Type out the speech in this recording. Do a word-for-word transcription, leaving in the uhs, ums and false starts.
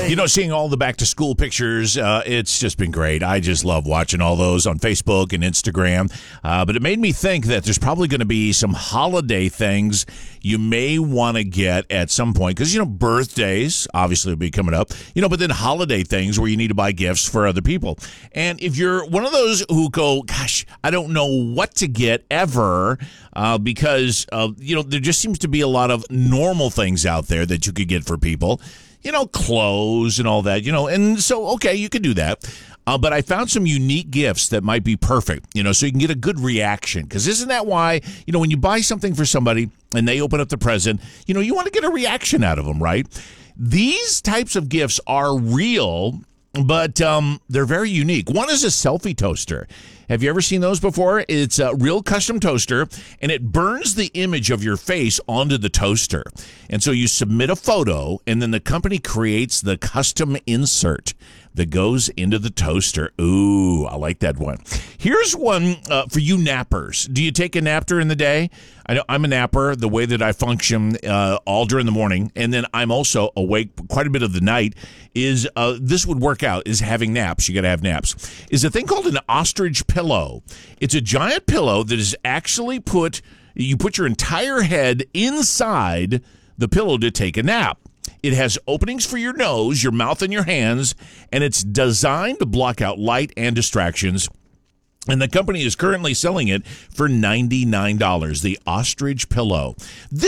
You know, seeing all the back-to-school pictures, uh, it's just been great. I just love watching all those on Facebook and Instagram. Uh, but it made me think that there's probably going to be some holiday things you may want to get at some point. Because, you know, birthdays obviously will be coming up. You know, but then holiday things where you need to buy gifts for other people. And if you're one of those who go, gosh, I don't know what to get ever, uh, because, uh, you know, there just seems to be a lot of normal things out there that you could get for people. You know, clothes and all that, you know, and so, okay, you can do that. Uh, but I found some unique gifts that might be perfect, you know, so you can get a good reaction. Because isn't that why, you know, when you buy something for somebody and they open up the present, you know, you want to get a reaction out of them, right? These types of gifts are real, but um, they're very unique. One is a selfie toaster. Have you ever seen those before? It's a real custom toaster, and it burns the image of your face onto the toaster. And so you submit a photo, and then the company creates the custom insert that goes into the toaster. Ooh, I like that one. Here's one uh, for you nappers. Do you take a nap during the day? I know I'm a napper, the way that I function uh, all during the morning, and then I'm also awake quite a bit of the night, is uh, this would work out, is having naps. You got to have naps. Is a thing called an ostrich pillow. It's a giant pillow that is actually put, you put your entire head inside the pillow to take a nap. It has openings for your nose, your mouth, and your hands, and it's designed to block out light and distractions. And the company is currently selling it for ninety-nine dollars, the Ostrich Pillow. This